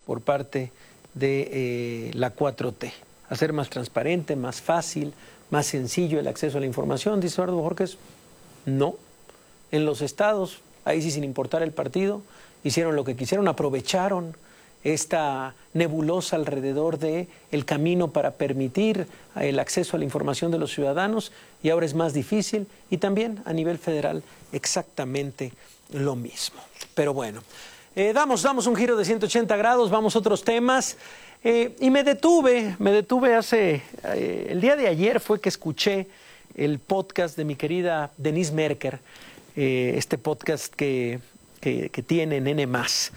por parte de la 4T. Hacer más transparente, más fácil, más sencillo el acceso a la información, dice Eduardo Bojorquez. No. En los estados, ahí sí sin importar el partido, hicieron lo que quisieron, aprovecharon esta nebulosa alrededor de el camino para permitir el acceso a la información de los ciudadanos, y ahora es más difícil, y también a nivel federal exactamente lo mismo. Pero bueno, damos un giro de 180 grados, vamos a otros temas, y me detuve hace, el día de ayer fue que escuché el podcast de mi querida Denise Merker, este podcast que tiene Nene Más.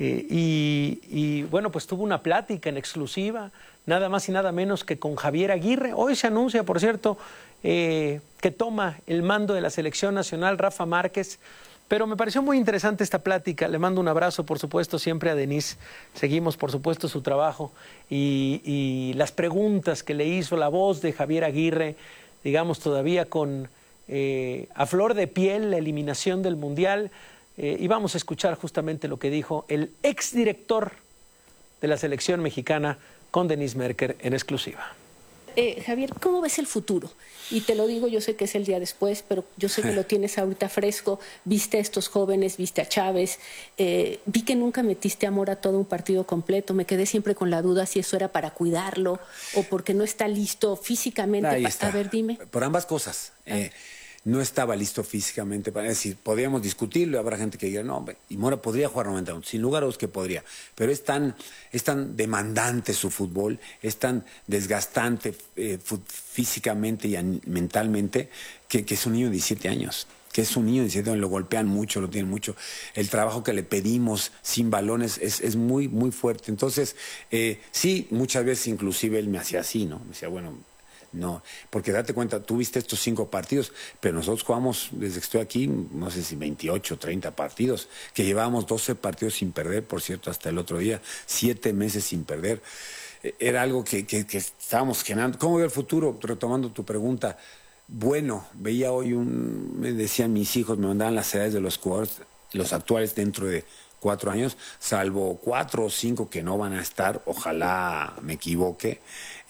Y bueno, pues tuvo una plática en exclusiva, nada más y nada menos que con Javier Aguirre. Hoy se anuncia, por cierto, que toma el mando de la selección nacional Rafa Márquez, pero me pareció muy interesante esta plática. Le mando un abrazo, por supuesto, siempre a Denise. Seguimos, por supuesto, su trabajo y las preguntas que le hizo la voz de Javier Aguirre, digamos, todavía con a flor de piel la eliminación del Mundial. Y vamos a escuchar justamente lo que dijo el exdirector de la selección mexicana con Denise Merker en exclusiva. Javier, ¿cómo ves el futuro? Y te lo digo, yo sé que es el día después, pero yo sé que lo tienes ahorita fresco. Viste a estos jóvenes, viste a Chávez. Vi que nunca metiste amor a todo un partido completo. Me quedé siempre con la duda si eso era para cuidarlo o porque no está listo físicamente. Ahí está. A ver, dime. Por ambas cosas. No estaba listo físicamente para decir, podríamos discutirlo, habrá gente que diga, no, y Mora podría jugar 90 minutos, sin lugar a dudas que podría, pero es tan demandante su fútbol, es tan desgastante físicamente y mentalmente, que es un niño de 17 años. Que es un niño de 17 años, lo golpean mucho, lo tienen mucho. El trabajo que le pedimos sin balones es muy, muy fuerte. Entonces, sí, muchas veces inclusive él me hacía así, ¿no? Me decía, bueno, no, porque date cuenta, tú viste estos 5 partidos, pero nosotros jugamos desde que estoy aquí, no sé si 28, 30 partidos, que llevábamos 12 partidos sin perder, por cierto, hasta el otro día, 7 meses sin perder. Era algo que estábamos generando. ¿Cómo veo el futuro? Retomando tu pregunta. Bueno, veía hoy me decían mis hijos, me mandaban las edades de los jugadores, los actuales dentro de 4 años, salvo 4 o 5 que no van a estar, ojalá me equivoque.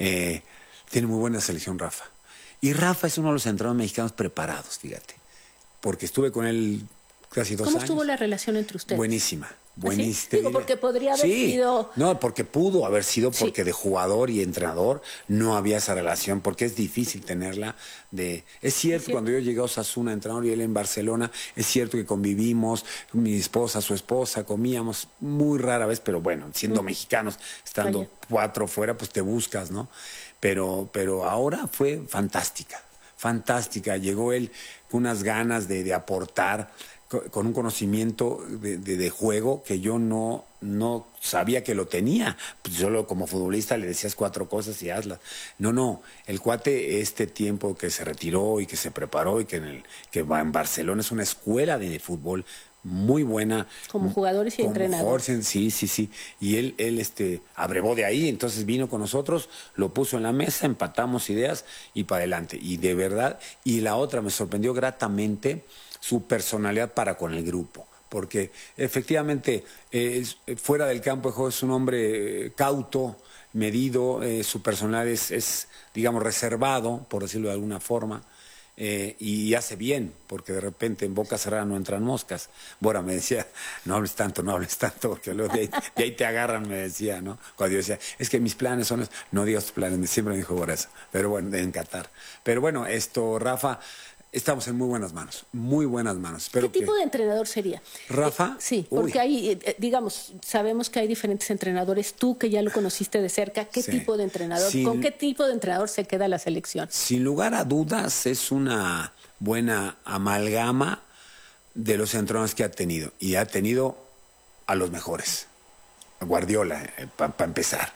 Tiene muy buena selección Rafa. Y Rafa es uno de los entrenadores mexicanos preparados, fíjate. Porque estuve con él casi 2 años. ¿Cómo estuvo la relación entre ustedes? Buenísima. ¿Sí? Digo, porque podría haber sido... No, porque pudo haber sido, porque de jugador y entrenador no había esa relación, porque es difícil tenerla. Es cierto, cuando yo llegué a Osasuna, entrenador, y él en Barcelona, es cierto que convivimos, mi esposa, su esposa, comíamos muy rara vez, pero bueno, siendo mexicanos, estando 4 fuera, pues te buscas, ¿no? Pero ahora fue fantástica, fantástica. Llegó él con unas ganas de aportar, con un conocimiento de juego que yo no sabía que lo tenía. Pues solo como futbolista le decías 4 cosas y hazlas. No, el cuate este tiempo que se retiró y que se preparó y que va en Barcelona, es una escuela de fútbol muy buena. Como jugadores y entrenadores. Sí. Y él abrevó de ahí, entonces vino con nosotros, lo puso en la mesa, empatamos ideas y para adelante. Y de verdad, y la otra me sorprendió gratamente su personalidad para con el grupo. Porque efectivamente, fuera del campo de juego es un hombre cauto, medido, su personalidad es, digamos, reservado, por decirlo de alguna forma. Y hace bien, porque de repente en boca cerrada no entran moscas. Bora me decía, no hables tanto, porque luego de ahí te agarran, me decía, ¿no? Cuando yo decía, es que mis planes son... No digas tus planes, siempre me dijo Bora eso. Pero bueno, en Qatar. Pero bueno, Rafa, estamos en muy buenas manos, muy buenas manos. Espero ¿Qué tipo de entrenador sería? ¿Rafa? Sí, porque hay, digamos, sabemos que hay diferentes entrenadores. Tú, que ya lo conociste de cerca, ¿qué tipo de entrenador? ¿Con qué tipo de entrenador se queda la selección? Sin lugar a dudas, es una buena amalgama de los entrenadores que ha tenido. Y ha tenido a los mejores. Guardiola, para empezar.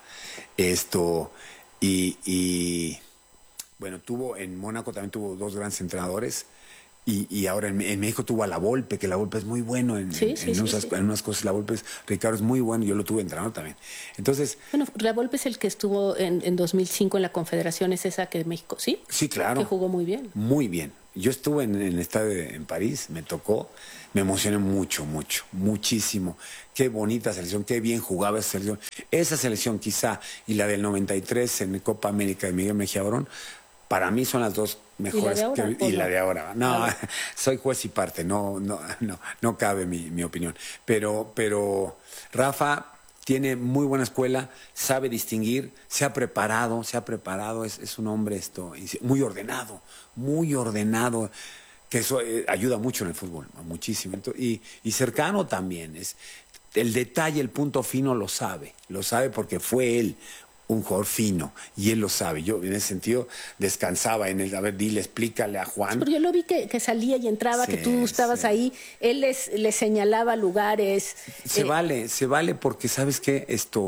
Bueno, en Mónaco también tuvo 2 grandes entrenadores y ahora en México tuvo a La Volpe, que La Volpe es muy bueno en unas cosas. La Volpe Ricardo es muy bueno, yo lo tuve entrenador también. Entonces... Bueno, La Volpe es el que estuvo en 2005 en la Confederación, es esa que México, ¿sí? Sí, claro. Que jugó muy bien. Muy bien, yo estuve en el estadio en París, me tocó, me emocioné muchísimo. Qué bonita selección, qué bien jugaba esa selección. Esa selección quizá y la del 93 en Copa América de Miguel Mejía Barón, para mí son las dos mejores. ¿Y la de ahora? No, soy juez y parte, no cabe mi opinión. Pero Rafa tiene muy buena escuela, sabe distinguir, se ha preparado, es un hombre muy ordenado, que eso ayuda mucho en el fútbol, muchísimo. Y cercano también, el detalle, el punto fino lo sabe porque fue él un jugador fino, y él lo sabe. Yo en ese sentido descansaba en él. A ver, dile, explícale a Juan. Pero yo lo vi que salía y entraba, sí, que tú estabas ahí, él les señalaba lugares. Se vale porque, ¿sabes qué?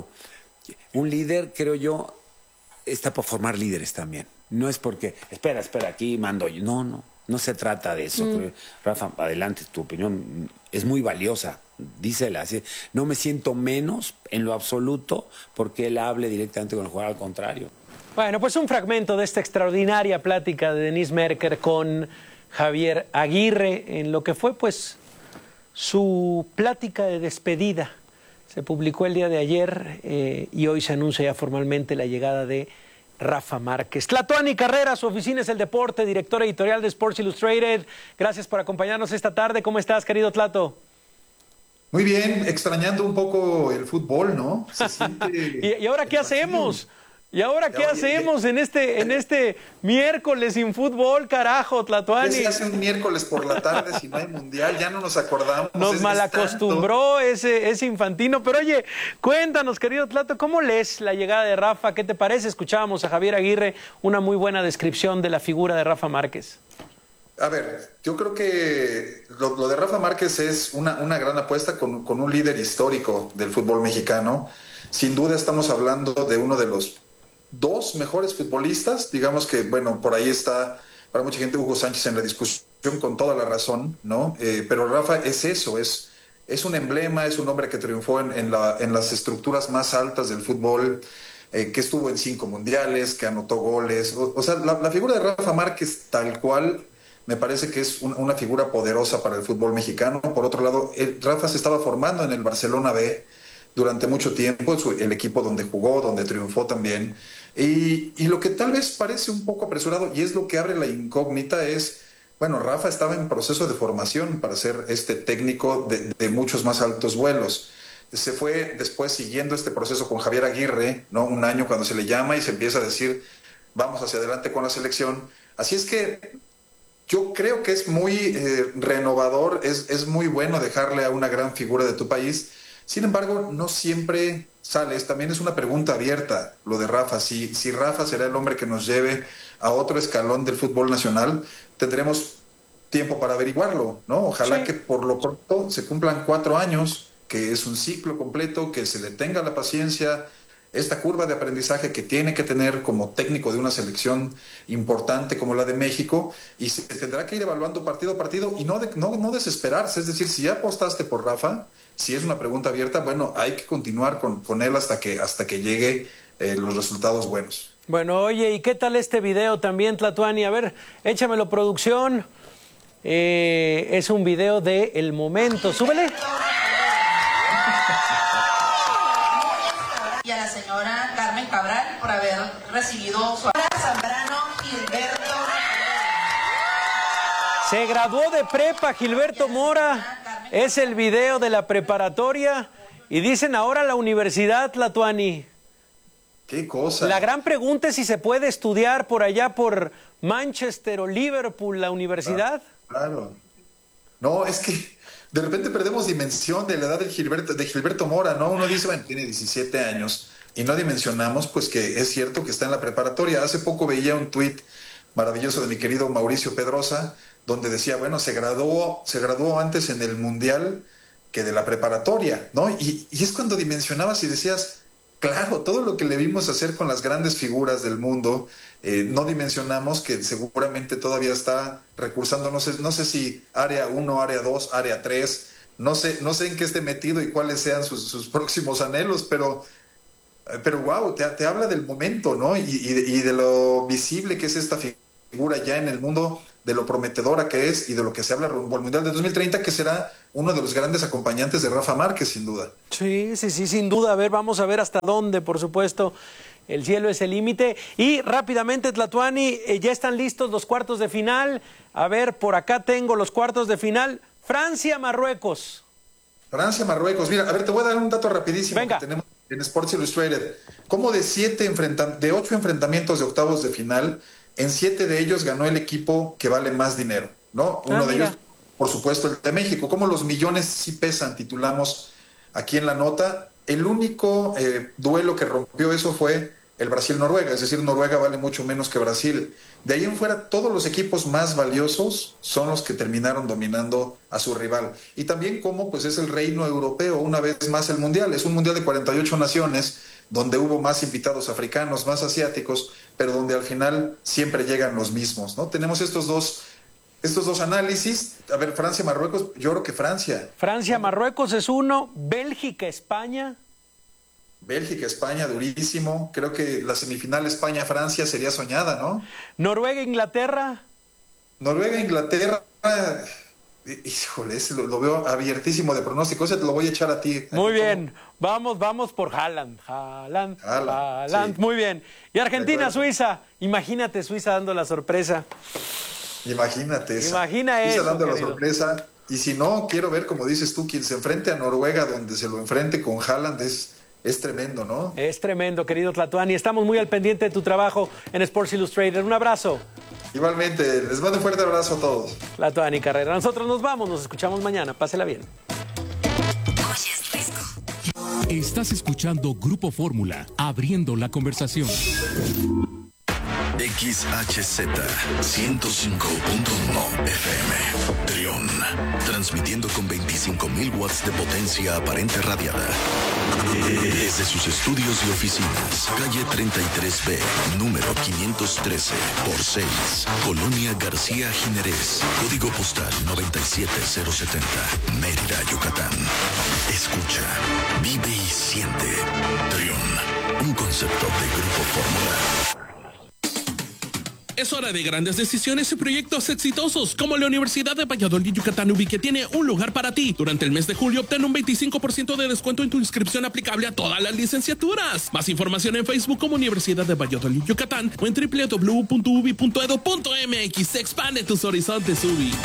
Un líder, creo yo, está por formar líderes también. No es porque, espera, aquí mando yo. No se trata de eso. Rafa, adelante, tu opinión es muy valiosa. Dísela así. No me siento menos en lo absoluto porque él hable directamente con el jugador, al contrario. Bueno, pues un fragmento de esta extraordinaria plática de Denise Merker con Javier Aguirre en lo que fue pues su plática de despedida. Se publicó el día de ayer y hoy se anuncia ya formalmente la llegada de Rafa Márquez. Tlatuani Carrera, su oficina es El Deporte, director editorial de Sports Illustrated. Gracias por acompañarnos esta tarde. ¿Cómo estás, querido Tlato? Muy bien, extrañando un poco el fútbol, ¿no? Se siente ¿Y ahora qué hacemos? ¿Y ahora qué hacemos en este miércoles sin fútbol, carajo, Tlatuani? ¿Qué se hace un miércoles por la tarde si no hay mundial? Ya no nos acordamos. Nos malacostumbró ese infantino. Pero oye, cuéntanos, querido Tlato, ¿cómo lees la llegada de Rafa? ¿Qué te parece? Escuchábamos a Javier Aguirre, una muy buena descripción de la figura de Rafa Márquez. A ver, yo creo que lo de Rafa Márquez es una gran apuesta con un líder histórico del fútbol mexicano. Sin duda estamos hablando de uno de los dos mejores futbolistas. Digamos que, bueno, por ahí está para mucha gente Hugo Sánchez en la discusión con toda la razón, ¿no? Pero Rafa es eso, es un emblema, es un hombre que triunfó en las estructuras más altas del fútbol, que estuvo en 5 mundiales, que anotó goles. O sea, la figura de Rafa Márquez tal cual me parece que es una figura poderosa para el fútbol mexicano. Por otro lado, Rafa se estaba formando en el Barcelona B durante mucho tiempo, el equipo donde jugó, donde triunfó también. Y lo que tal vez parece un poco apresurado, y es lo que abre la incógnita, es, bueno, Rafa estaba en proceso de formación para ser técnico de muchos más altos vuelos. Se fue después siguiendo este proceso con Javier Aguirre, ¿no? Un año cuando se le llama y se empieza a decir, vamos hacia adelante con la selección. Así es que yo creo que es muy renovador, es muy bueno dejarle a una gran figura de tu país. Sin embargo, no siempre sales. También es una pregunta abierta lo de Rafa. Si Rafa será el hombre que nos lleve a otro escalón del fútbol nacional, tendremos tiempo para averiguarlo, ¿no? Ojalá sí, que por lo pronto se cumplan 4 años, que es un ciclo completo, que se le tenga la paciencia, esta curva de aprendizaje que tiene que tener como técnico de una selección importante como la de México, y se tendrá que ir evaluando partido a partido y no desesperarse. Es decir, si ya apostaste por Rafa, si es una pregunta abierta, bueno, hay que continuar con él hasta que llegue los resultados buenos. Bueno, oye, ¿y qué tal este video también, Tlatuani? A ver, échamelo, producción. Es un video de El Momento. ¡Súbele! Y a la señora Carmen Cabral por haber recibido su Zambrano Gilberto. Se graduó de prepa Gilberto Mora. Es el video de la preparatoria. Y dicen ahora la universidad, Tlatuani. ¿Qué cosa? La gran pregunta es si se puede estudiar por allá por Manchester o Liverpool, la universidad. Claro. No, es que de repente perdemos dimensión de la edad de Gilberto Mora, ¿no? Uno dice, bueno, tiene 17 años y no dimensionamos, pues, que es cierto que está en la preparatoria. Hace poco veía un tuit maravilloso de mi querido Mauricio Pedrosa, donde decía, bueno, se graduó antes en el Mundial que de la preparatoria, ¿no? Y es cuando dimensionabas y decías, claro, todo lo que le vimos hacer con las grandes figuras del mundo, no dimensionamos que seguramente todavía está recursando, no sé si área 1, área 2, área 3, no sé en qué esté metido y cuáles sean sus próximos anhelos, pero wow, te habla del momento, ¿no? Y de lo visible que es esta figura figura ya en el mundo de lo prometedora que es y de lo que se habla rumbo al Mundial de 2030, que será uno de los grandes acompañantes de Rafa Márquez, sin duda. Sí, sin duda. A ver, vamos a ver hasta dónde, por supuesto. El cielo es el límite. Y rápidamente, Tlatuani, ya están listos los cuartos de final. A ver, por acá tengo los cuartos de final. Francia-Marruecos. Francia-Marruecos. Mira, a ver, te voy a dar un dato rapidísimo. Venga. Que tenemos en Sports Illustrated. Como de 8 enfrentamientos de octavos de final, en 7 de ellos ganó el equipo que vale más dinero, ¿no? Uno de ellos, por supuesto, el de México. Como los millones sí pesan, titulamos aquí en la nota. El único duelo que rompió eso fue el Brasil-Noruega, es decir, Noruega vale mucho menos que Brasil. De ahí en fuera, todos los equipos más valiosos son los que terminaron dominando a su rival. Y también como pues es el reino europeo, una vez más el Mundial. Es un Mundial de 48 naciones, donde hubo más invitados africanos, más asiáticos, pero donde al final siempre llegan los mismos, ¿no? Tenemos estos dos análisis. A ver, Francia-Marruecos, yo creo que Francia. Francia-Marruecos es uno, Bélgica-España. Bélgica-España, durísimo. Creo que la semifinal España-Francia sería soñada, ¿no? Noruega-Inglaterra. Noruega-Inglaterra, híjole, ese lo veo abiertísimo de pronóstico. Ese te lo voy a echar a ti. Muy bien, vamos por Haaland. Sí. Muy bien. Y Argentina-Suiza. Imagínate Suiza dando la sorpresa. Imagínate eso. Imagina Suiza eso, dando querido. la sorpresa. Y si no, quiero ver, como dices tú, quien se enfrente a Noruega, donde se lo enfrente con Haaland, es tremendo, ¿no? Es tremendo, querido Tlatuani. Estamos muy al pendiente de tu trabajo en Sports Illustrated. Un abrazo. Igualmente, les mando un fuerte abrazo a todos. Tlatuani Carrera. Nosotros nos vamos, nos escuchamos mañana. Pásela bien. Estás escuchando Grupo Fórmula, abriendo la conversación. XHZ 105.1 FM Trión, transmitiendo con 25.000 watts de potencia aparente radiada desde sus estudios y oficinas, calle 33B, número 513 por 6, Colonia García Jiménez, código postal 97070, Mérida, Yucatán. Escucha, vive y siente. Trión, un concepto de Grupo Fórmula. Es hora de grandes decisiones y proyectos exitosos, como la Universidad de Valladolid Yucatán UBI, que tiene un lugar para ti. Durante el mes de julio, obtén un 25% de descuento en tu inscripción aplicable a todas las licenciaturas. Más información en Facebook como Universidad de Valladolid Yucatán o en www.ubi.edu.mx. Expande tus horizontes, UBI.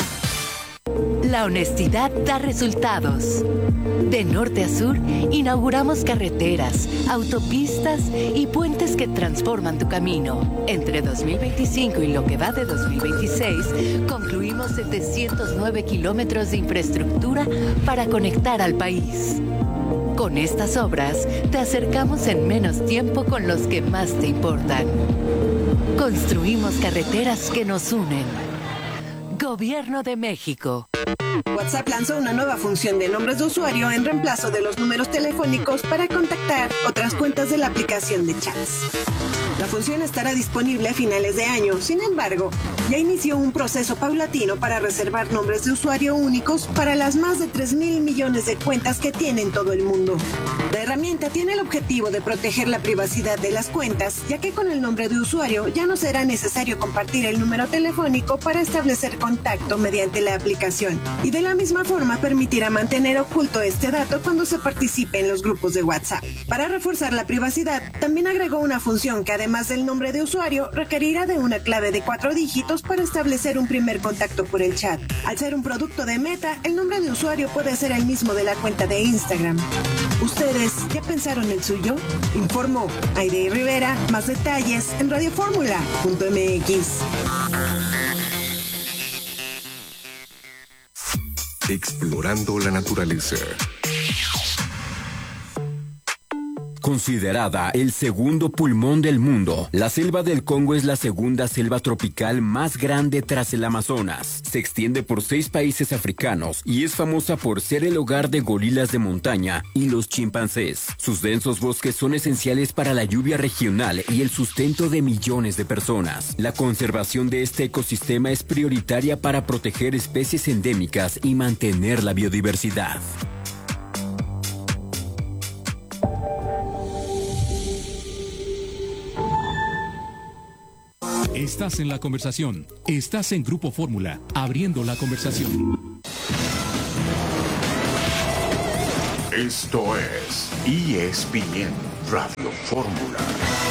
La honestidad da resultados. De norte a sur, inauguramos carreteras, autopistas y puentes que transforman tu camino. Entre 2025 y lo que va de 2026, concluimos 709 kilómetros de infraestructura para conectar al país. Con estas obras, te acercamos en menos tiempo con los que más te importan. Construimos carreteras que nos unen. Gobierno de México. WhatsApp lanzó una nueva función de nombres de usuario en reemplazo de los números telefónicos para contactar otras cuentas de la aplicación de chats. La función estará disponible a finales de año. Sin embargo, ya inició un proceso paulatino para reservar nombres de usuario únicos para las más de 3.000 millones de cuentas que tiene en todo el mundo. La herramienta tiene el objetivo de proteger la privacidad de las cuentas, ya que con el nombre de usuario ya no será necesario compartir el número telefónico para establecer contacto mediante la aplicación. Y de la misma forma permitirá mantener oculto este dato cuando se participe en los grupos de WhatsApp. Para reforzar la privacidad, también agregó una función que además del nombre de usuario, requerirá de una clave de 4 dígitos para establecer un primer contacto por el chat. Al ser un producto de Meta, el nombre de usuario puede ser el mismo de la cuenta de Instagram. ¿Ustedes ya pensaron el suyo? Informó Aide Rivera. Más detalles en radioformula.mx. Explorando la naturaleza. Considerada el segundo pulmón del mundo, la selva del Congo es la segunda selva tropical más grande tras el Amazonas. Se extiende por 6 países africanos y es famosa por ser el hogar de gorilas de montaña y los chimpancés. Sus densos bosques son esenciales para la lluvia regional y el sustento de millones de personas. La conservación de este ecosistema es prioritaria para proteger especies endémicas y mantener la biodiversidad. Estás en la conversación. Estás en Grupo Fórmula, abriendo la conversación. Esto es ESPN Radio Fórmula.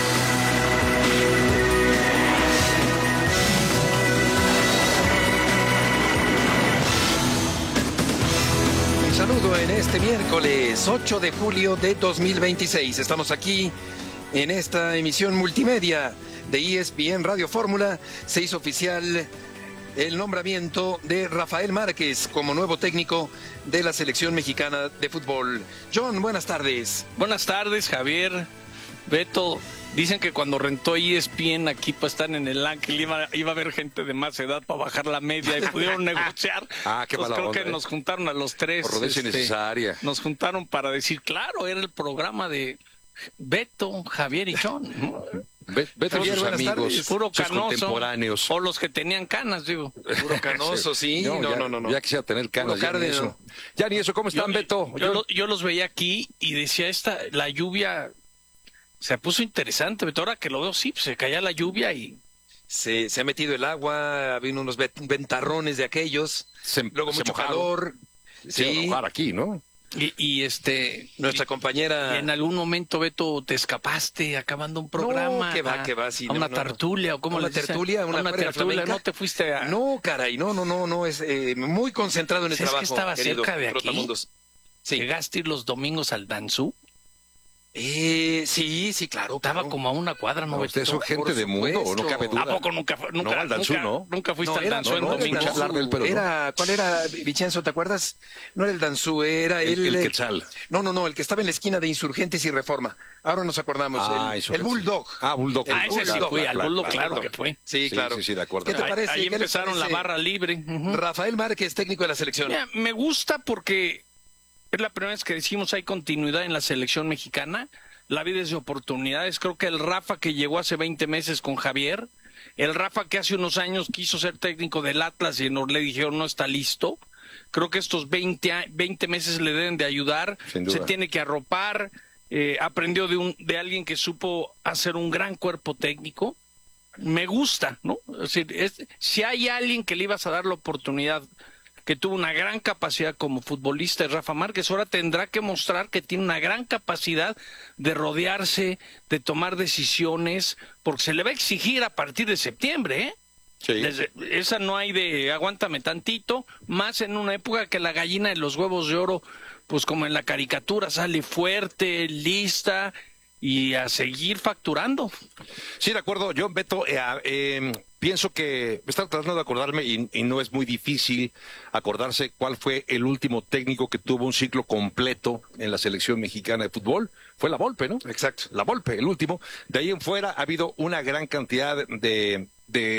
Un saludo en este miércoles 8 de julio de 2026. Estamos aquí en esta emisión multimedia de ESPN Radio Fórmula. Se hizo oficial el nombramiento de Rafael Márquez como nuevo técnico de la selección mexicana de fútbol. John, buenas tardes. Buenas tardes, Javier, Beto. Dicen que cuando rentó ESPN aquí para estar en el Ángel iba a haber gente de más edad para bajar la media y pudieron negociar. Qué mala creo onda, que nos juntaron a los tres. Por rodencia innecesaria. Nos juntaron para decir, claro, era el programa de Beto, Javier y John, ¿no? Beto y sus amigos, puro sus canoso, contemporáneos. o los que tenían canas, digo. Puro canoso, sí. No. Ya quisiera tener canas. Ya ni eso. ¿Cómo están, Beto? Yo los veía aquí y decía, la lluvia se puso interesante, Beto. Ahora que lo veo, sí, se caía la lluvia y... Se ha metido el agua, vino unos ventarrones de aquellos, luego mucho calor. Sí, mojar aquí, ¿no? Y nuestra compañera... Y en algún momento, Beto, te escapaste acabando un programa. No, que va, sí. A una tertulia, o cómo una le dicen. tertulia, una tertulia, no te fuiste a... No, caray, no, es muy concentrado en el trabajo. Es que estaba cerca de aquí. Sí. ¿Llegaste a ir los domingos al Danzú? Sí, claro. Estaba como a una cuadra, ¿no? Ustedes son gente de mundo, ¿o no cabe duda? ¿A poco nunca no, al Danzú, ¿no? Nunca fuiste al Danzú en domingo. ¿Cuál era, Vicenzo, te acuerdas? No era el Danzú, era el Quetzal. No, el que estaba en la esquina de Insurgentes y Reforma. Ahora nos acordamos. El Bulldog. Bulldog. Ese sí fui, al Bulldog, claro que fue. Sí, claro. Sí, de acuerdo. ¿Qué te parece? Ahí empezaron la barra libre. Rafael Márquez, técnico de la selección. Mira, me gusta porque es la primera vez que decimos hay continuidad en la selección mexicana. La vida es de oportunidades. Creo que el Rafa que llegó hace 20 meses con Javier, el Rafa que hace unos años quiso ser técnico del Atlas y le dijeron no está listo. Creo que estos 20 meses le deben de ayudar. Se tiene que arropar. Aprendió de alguien que supo hacer un gran cuerpo técnico. Me gusta, ¿no? Es decir, si hay alguien que le ibas a dar la oportunidad, que tuvo una gran capacidad como futbolista, es Rafa Márquez. Ahora tendrá que mostrar que tiene una gran capacidad de rodearse, de tomar decisiones, porque se le va a exigir a partir de septiembre, ¿eh? Sí. Esa no hay de aguántame tantito, más en una época que la gallina de los huevos de oro, pues como en la caricatura, sale fuerte, lista y a seguir facturando. Sí, de acuerdo. Yo, Beto, pienso que me estaba tratando de acordarme y no es muy difícil acordarse cuál fue el último técnico que tuvo un ciclo completo en la selección mexicana de fútbol. Fue la Volpe, ¿no? Exacto. La Volpe, el último. De ahí en fuera ha habido una gran cantidad de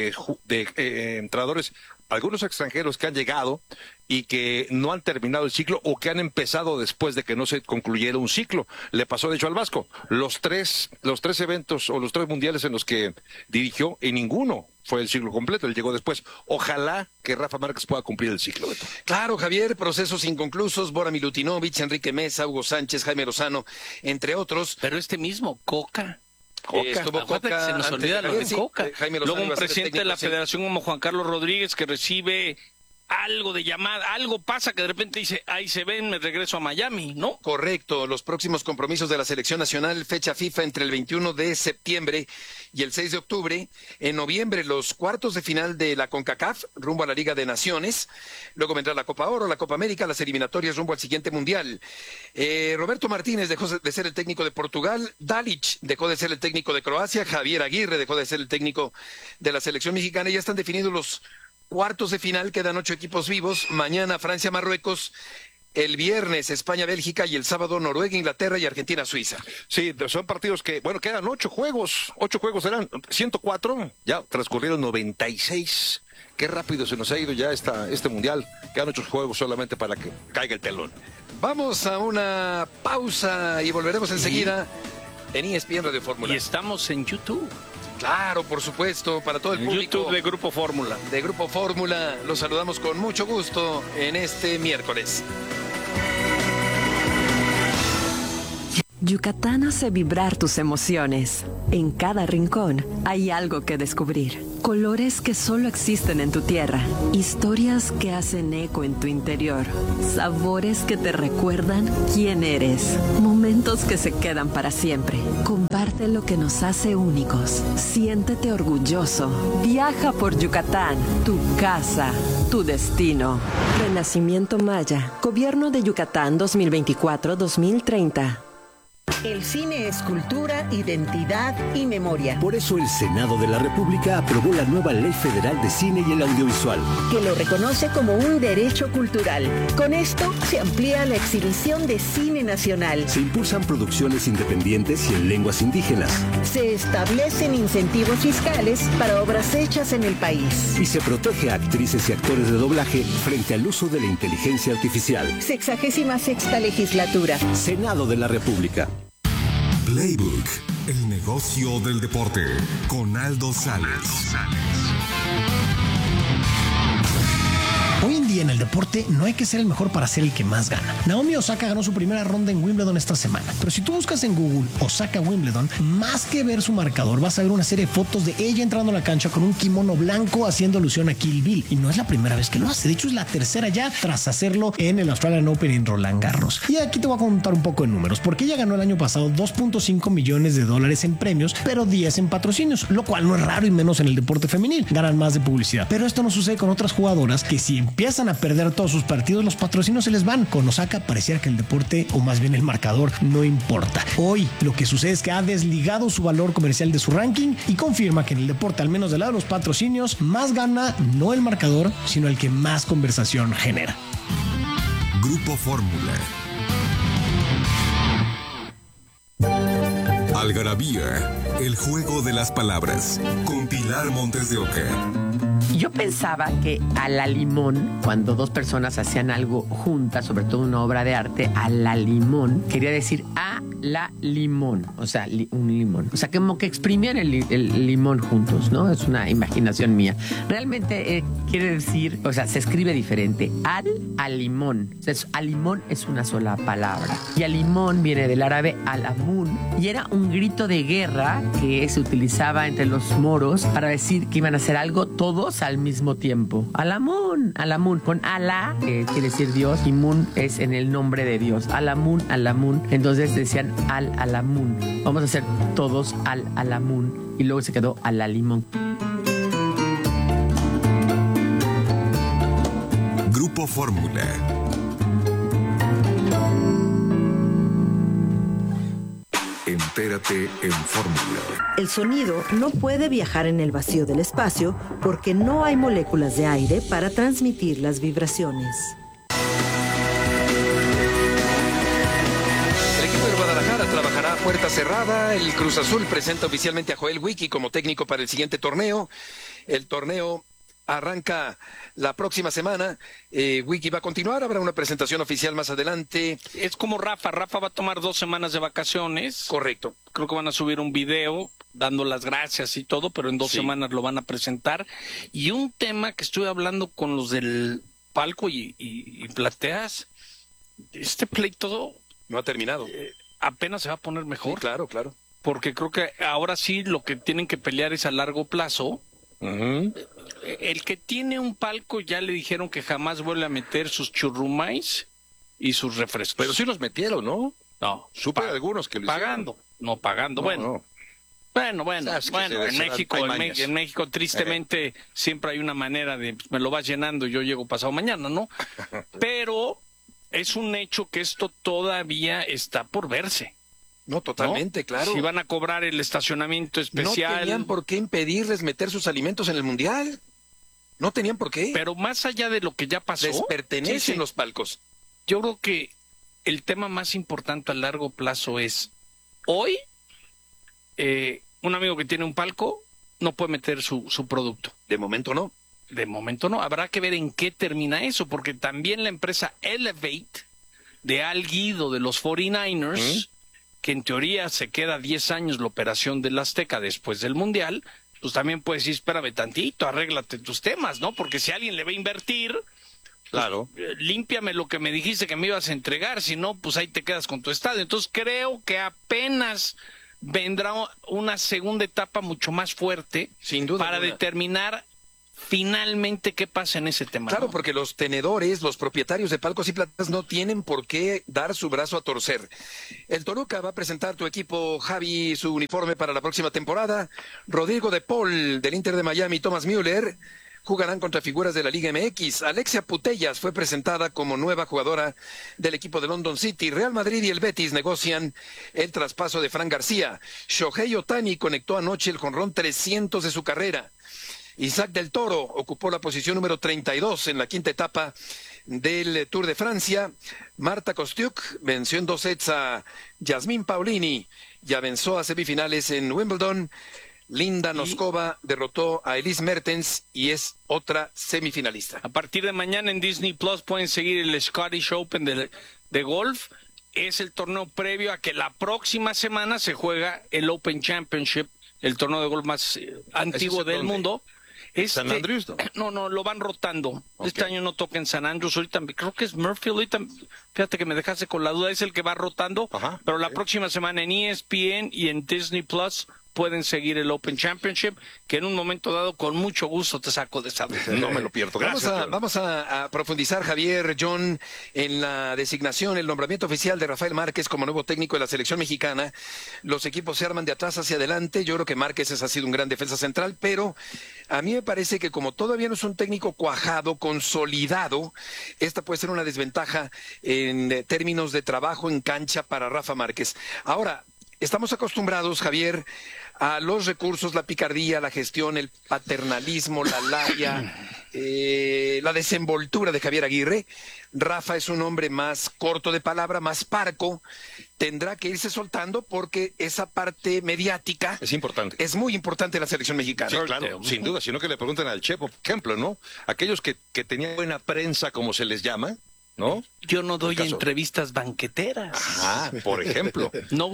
entrenadores, algunos extranjeros que han llegado y que no han terminado el ciclo o que han empezado después de que no se concluyera un ciclo. Le pasó de hecho al Vasco. Los tres eventos o los 3 mundiales en los que dirigió, en ninguno fue el ciclo completo, él llegó después. Ojalá que Rafa Márquez pueda cumplir el ciclo. Beto. Claro, Javier, procesos inconclusos, Bora Milutinovic, Enrique Mesa, Hugo Sánchez, Jaime Lozano, entre otros. Pero este mismo, Coca. Estuvo Coca, se nos olvida lo de Coca. Luego un presidente de la federación como Juan Carlos Rodríguez que recibe algo de llamada, algo pasa que de repente dice, ahí se ven, me regreso a Miami, ¿no? Correcto, los próximos compromisos de la selección nacional, fecha FIFA entre el 21 de septiembre y el 6 de octubre. En noviembre, los cuartos de final de la CONCACAF, rumbo a la Liga de Naciones. Luego vendrá la Copa Oro, la Copa América, las eliminatorias rumbo al siguiente Mundial. Roberto Martínez dejó de ser el técnico de Portugal, Dalic dejó de ser el técnico de Croacia, Javier Aguirre dejó de ser el técnico de la selección mexicana. Ya están definidos los cuartos de final, quedan 8 equipos vivos. Mañana Francia, Marruecos, el viernes España, Bélgica y el sábado Noruega, Inglaterra y Argentina, Suiza. Sí, son partidos que, bueno, quedan 8 juegos. 8 juegos serán 104, ya transcurrieron 96. Qué rápido se nos ha ido ya este mundial. Quedan 8 juegos solamente para que caiga el telón. Vamos a una pausa y volveremos enseguida en ESPN Radio Fórmula. Y estamos en YouTube. Claro, por supuesto, para todo el público. YouTube de Grupo Fórmula. De Grupo Fórmula, los saludamos con mucho gusto en este miércoles. Yucatán hace vibrar tus emociones. En cada rincón hay algo que descubrir. Colores que solo existen en tu tierra. Historias que hacen eco en tu interior. Sabores que te recuerdan quién eres. Momentos que se quedan para siempre. Comparte lo que nos hace únicos. Siéntete orgulloso. Viaja por Yucatán. Tu casa. Tu destino. Renacimiento Maya. Gobierno de Yucatán 2024-2030. El cine es cultura, identidad y memoria. Por eso el Senado de la República aprobó la nueva Ley Federal de Cine y el Audiovisual, que lo reconoce como un derecho cultural. Con esto se amplía la exhibición de cine nacional. Se impulsan producciones independientes y en lenguas indígenas. Se establecen incentivos fiscales para obras hechas en el país. Y se protege a actrices y actores de doblaje frente al uso de la inteligencia artificial. 66ª legislatura. Senado de la República. Playbook, el negocio del deporte, con Aldo Sales. Hoy en día en el deporte no hay que ser el mejor para ser el que más gana. Naomi Osaka ganó su primera ronda en Wimbledon esta semana, pero si tú buscas en Google Osaka Wimbledon, más que ver su marcador, vas a ver una serie de fotos de ella entrando a la cancha con un kimono blanco haciendo alusión a Kill Bill. Y no es la primera vez que lo hace, de hecho es la tercera ya tras hacerlo en el Australian Open en Roland Garros. Y aquí te voy a contar un poco de números, porque ella ganó el año pasado $2.5 millones en premios, pero 10 en patrocinios, lo cual no es raro y menos en el deporte femenil, ganan más de publicidad. Pero esto no sucede con otras jugadoras que si empiezan a perder todos sus partidos, los patrocinios se les van. Con Osaka pareciera que el deporte, o más bien el marcador, no importa. Hoy lo que sucede es que ha desligado su valor comercial de su ranking y confirma que en el deporte, al menos del lado de los patrocinios, más gana no el marcador, sino el que más conversación genera. Grupo Fórmula. Algarabía, el juego de las palabras, con Pilar Montes de Oca. Yo pensaba que a la limón, cuando dos personas hacían algo juntas, sobre todo una obra de arte, a la limón, quería decir a la limón, o sea, un limón. O sea, como que exprimían el limón juntos, ¿no? Es una imaginación mía. Realmente quiere decir, o sea, se escribe diferente. Al limón. O sea, al limón es una sola palabra. Y al limón viene del árabe al-amun. Y era un grito de guerra que se utilizaba entre los moros para decir que iban a hacer algo todos al mismo tiempo. Al-amun, al-amun. Con Alá, que quiere decir Dios, y Mun es en el nombre de Dios. Al-amun, al-amun. Entonces decían al-amun. Vamos a hacer todos al-amun. Y luego se quedó al-limón. Grupo Fórmula. Entérate en Fórmula. El sonido no puede viajar en el vacío del espacio porque no hay moléculas de aire para transmitir las vibraciones. El equipo de Guadalajara trabajará a puerta cerrada. El Cruz Azul presenta oficialmente a Joel Wiki como técnico para el siguiente torneo. El torneo arranca la próxima semana. Wiki va a continuar, habrá una presentación oficial más adelante. Es como Rafa va a tomar 2 semanas de vacaciones. Correcto. Creo que van a subir un video dando las gracias y todo, pero en 2 semanas lo van a presentar. Y un tema que estuve hablando con los del palco y plateas, este pleito no ha terminado. Apenas se va a poner mejor. Sí, claro. Porque creo que ahora sí lo que tienen que pelear es a largo plazo. El que tiene un palco ya le dijeron que jamás vuelve a meter sus churrumais y sus refrescos. Pero sí los metieron, ¿no? No. Supe algunos que lo pagando. hicieron. No pagando. Bueno, en México tristemente siempre hay una manera de me lo vas llenando y yo llego pasado mañana, ¿no? Pero es un hecho que esto todavía está por verse. No, totalmente, ¿no? Claro. Si van a cobrar el estacionamiento especial. No tenían por qué impedirles meter sus alimentos en el Mundial. No tenían por qué. Pero más allá de lo que ya pasó. Les pertenecen los palcos. Yo creo que el tema más importante a largo plazo es, hoy, un amigo que tiene un palco no puede meter su producto. De momento no. De momento no. Habrá que ver en qué termina eso, porque también la empresa Elevate, de Al Guido, de los 49ers, que en teoría se queda 10 años la operación del Azteca después del Mundial, pues también puedes decir, espérame tantito, arréglate tus temas, ¿no? Porque si alguien le va a invertir, Claro. Límpiame lo que me dijiste que me ibas a entregar, si no, pues ahí te quedas con tu estadio. Entonces creo que apenas vendrá una segunda etapa mucho más fuerte, sin duda, para determinar finalmente qué pasa en ese tema. Claro, ¿no? porque los tenedores, los propietarios de palcos y platas no tienen por qué dar su brazo a torcer. El Toluca va a presentar tu equipo, Javi, su uniforme para la próxima temporada. Rodrigo de Paul, del Inter de Miami, y Thomas Müller jugarán contra figuras de la Liga MX. Alexia Putellas fue presentada como nueva jugadora del equipo de London City. Real Madrid y el Betis negocian el traspaso de Fran García. Shohei Ohtani conectó anoche el jonrón 300 de su carrera. Isaac del Toro ocupó la posición número 32 en la quinta etapa del Tour de Francia. Marta Kostiuk venció en 2 sets a Yasmín Paolini y avanzó a semifinales en Wimbledon. Linda Noskova derrotó a Elise Mertens y es otra semifinalista. A partir de mañana en Disney Plus pueden seguir el Scottish Open de golf. Es el torneo previo a que la próxima semana se juega el Open Championship, el torneo de golf más antiguo del mundo. ¿San Andrews? No, lo van rotando. Okay. Este año no toca en San Andrews, ahorita creo que es Murphy, ahorita, fíjate que me dejaste con la duda, es el que va rotando. Ajá, pero la próxima semana en ESPN y en Disney Plus pueden seguir el Open Championship, que en un momento dado con mucho gusto te saco de esa duda. No me lo pierdo. Gracias. Vamos a profundizar, Javier, John, en la designación, el nombramiento oficial de Rafael Márquez como nuevo técnico de la selección mexicana. Los equipos se arman de atrás hacia adelante. Yo creo que Márquez ha sido un gran defensa central, pero a mí me parece que como todavía no es un técnico cuajado, consolidado, esta puede ser una desventaja en términos de trabajo en cancha para Rafa Márquez. Ahora, estamos acostumbrados, Javier, a los recursos, la picardía, la gestión, el paternalismo, la labia, la desenvoltura de Javier Aguirre. Rafa es un hombre más corto de palabra, más parco. Tendrá que irse soltando porque esa parte mediática es importante. Es muy importante en la selección mexicana. Sí, claro, sin duda. Sino que le pregunten al Chepo, por ejemplo, ¿no? Aquellos que tenían buena prensa, como se les llama, ¿no? Yo no doy entrevistas banqueteras. Ah, por ejemplo. No.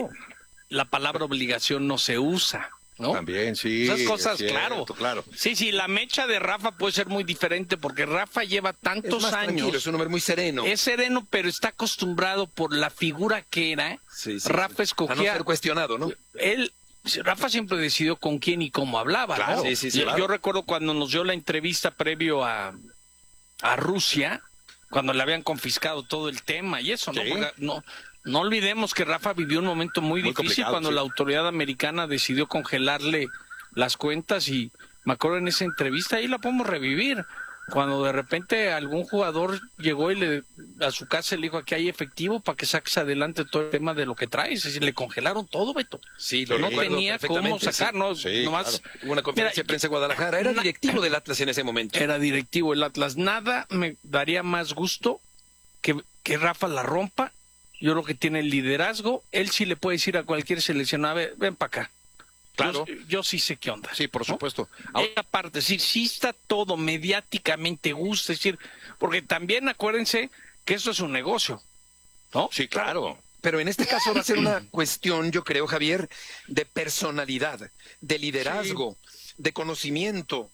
La palabra obligación no se usa, ¿no? También, sí. Esas cosas, cierto, claro. Sí, la mecha de Rafa puede ser muy diferente porque Rafa lleva tantos años. Es un hombre muy sereno. Es sereno, pero está acostumbrado por la figura que era. Rafa escogía. A no ser cuestionado, ¿no? Rafa siempre decidió con quién y cómo hablaba, claro, ¿no? Claro. Yo recuerdo cuando nos dio la entrevista previo a Rusia, cuando le habían confiscado todo el tema y eso, ¿no? No olvidemos que Rafa vivió un momento muy difícil cuando la autoridad americana decidió congelarle las cuentas y me acuerdo en esa entrevista, ahí la podemos revivir, cuando de repente algún jugador llegó y a su casa le dijo, aquí hay efectivo para que saques adelante todo el tema de lo que traes, es decir, le congelaron todo, Beto. Sí, no tenía cómo sacar, ¿no? Nomás, hubo una conferencia de prensa en Guadalajara, era directivo del Atlas en ese momento. Era directivo del Atlas, nada me daría más gusto que Rafa la rompa. Yo creo que tiene el liderazgo. Él sí le puede decir a cualquier seleccionado, ven para acá. Claro. Yo sí sé qué onda. Sí, por supuesto. Aparte, sí está todo mediáticamente gusta, es decir, porque también acuérdense que esto es un negocio, ¿no? Sí, claro. Pero en este caso va a ser una cuestión, yo creo, Javier, de personalidad, de liderazgo, de conocimiento,